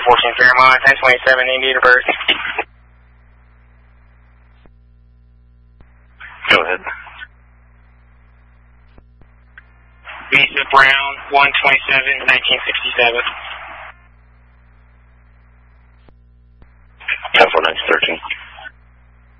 214 Fairmont, 1027, name, date of birth. Go ahead. Lisa Brown, 127, 1967. 1049, 13.